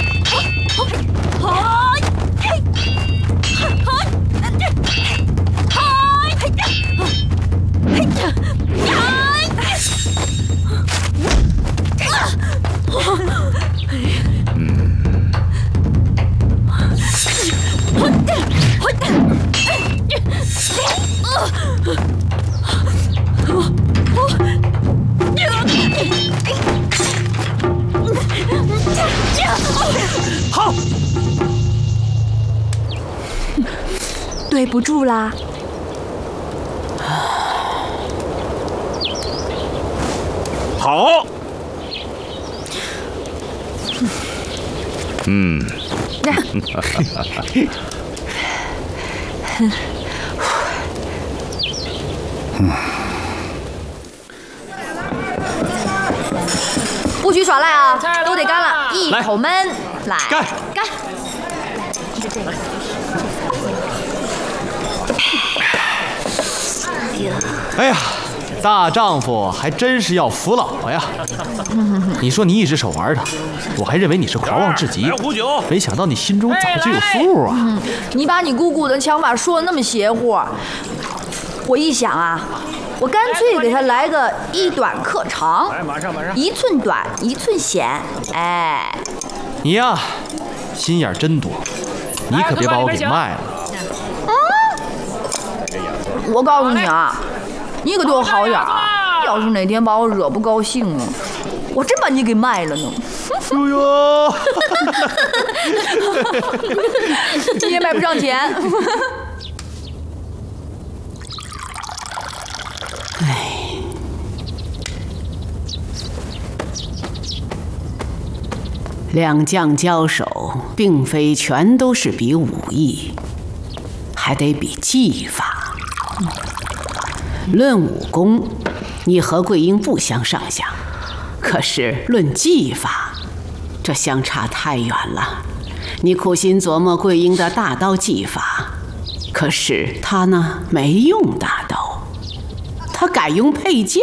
好， 对不住啦。 好。 不许耍赖啊！都得干了，一口闷。来， 干！ 就这个。 哎呀，大丈夫还真是要服老婆呀！你说你一只手玩他，我还认为你是狂妄至极，没想到你心中早就有数啊！ 你把你姑姑的想法说的那么邪乎，我一想啊，我干脆给他来个一短克长，一寸短一寸显。哎， 你呀，心眼真多，你可别把我给卖了。 我告诉你啊，你可对我好点啊！要是哪天把我惹不高兴了，我真把你给卖了呢。 哎呦， 你也买不上钱。 哎，两将交手，并非全都是比武艺，还得比技法。论武功，你和桂英不相上下，可是论技法，这相差太远了。你苦心琢磨桂英的大刀技法，可是她呢没用大刀，她改用佩剑。